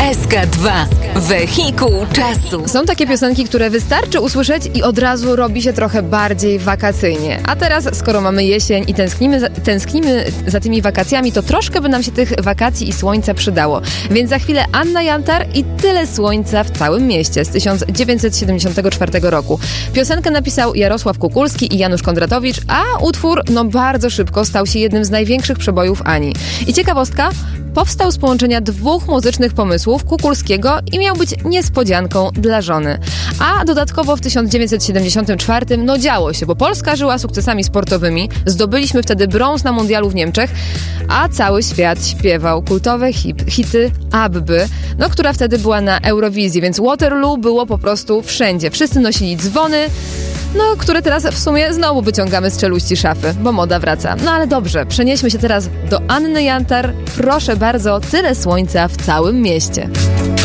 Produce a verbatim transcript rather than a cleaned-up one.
S K dwa. Wehikuł czasu. Są takie piosenki, które wystarczy usłyszeć i od razu robi się trochę bardziej wakacyjnie. A teraz, skoro mamy jesień i tęsknimy za, tęsknimy za tymi wakacjami, to troszkę by nam się tych wakacji i słońca przydało. Więc za chwilę Anna Jantar i Tyle słońca w całym mieście z tysiąc dziewięćset siedemdziesiątego czwartego roku. Piosenkę napisał Jarosław Kukulski i Janusz Kondratowicz, a utwór no bardzo szybko stał się jednym z największych przebojów Ani. I ciekawostka, powstał z połączenia dwóch muzycznych pomysłów Kukulskiego i miał być niespodzianką dla żony. A dodatkowo w tysiąc dziewięćset siedemdziesiątym czwartym no działo się, bo Polska żyła sukcesami sportowymi, zdobyliśmy wtedy brąz na mundialu w Niemczech, a cały świat śpiewał kultowe hit, hity Abby, no która wtedy była na Eurowizji, więc Waterloo było po prostu wszędzie. Wszyscy nosili dzwony, no, które teraz w sumie znowu wyciągamy z czeluści szafy, bo moda wraca. No ale dobrze, przenieśmy się teraz do Anny Jantar. Proszę bardzo, Tyle słońca w całym mieście.